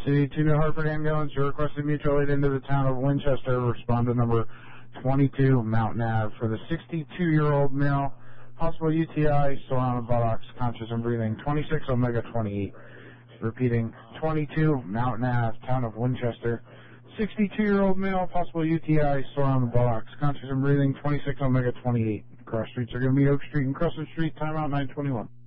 City to New Hartford Ambulance. You're requested mutual aid into the town of Winchester. Respond to number 22 Mountain Ave for the 62-year-old male. Possible UTI, sore on the buttocks, conscious and breathing. 26 Omega 28. Repeating, 22 Mountain Ave, town of Winchester. 62-year-old male, possible UTI, sore on the buttocks, conscious and breathing. 26 Omega 28. Cross streets are going to be Oak Street and Crescent Street. Timeout 921.